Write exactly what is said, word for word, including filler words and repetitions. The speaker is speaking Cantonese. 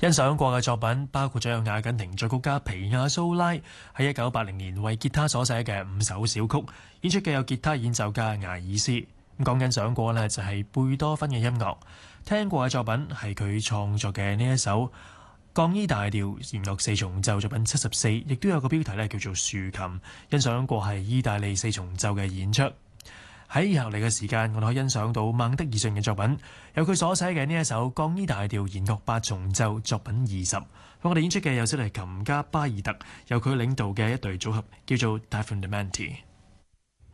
欣賞過嘅作品包括咗有阿根廷作曲家皮亞蘇拉喺一九八零年為吉他所寫嘅五首小曲，演出嘅有吉他演奏家艾爾斯。咁講欣賞過呢，就係貝多芬嘅音樂，聽過嘅作品係佢創作嘅呢一首降 E 大調弦樂四重奏作品七十四，亦都有個標題呢叫做豎琴。欣賞過係意大利四重奏嘅演出。喺以後嚟嘅時間，我哋可以欣賞到孟德爾遜嘅作品，有佢所寫嘅呢一首降 E 大調弦樂八重奏作品二十。我哋演出嘅有小提琴家巴爾特，由佢領導嘅一隊組合叫做 Die Fundamenti。